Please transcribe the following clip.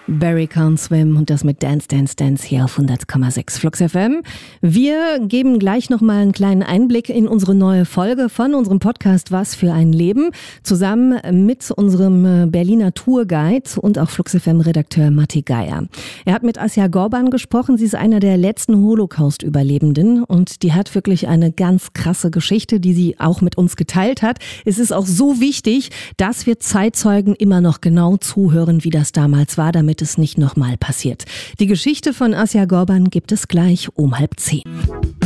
Barry Can't Swim und das mit Dance, Dance, Dance hier auf 100,6 Flux FM. Wir geben gleich nochmal einen kleinen Einblick in unsere neue Folge von unserem Podcast Was für ein Leben, zusammen mit unserem Berliner Tourguide und auch Flux FM-Redakteur Matti Geier. Er hat mit Asja Gorban gesprochen, sie ist einer der letzten Holocaust-Überlebenden und die hat wirklich eine ganz krasse Geschichte, die sie auch mit uns geteilt hat. Es ist auch so wichtig, dass wir Zeitzeugen immer noch genau zuhören, wie das damals war, damit es nicht nochmal passiert. Die Geschichte von Asja Gorban gibt es gleich um 9:30.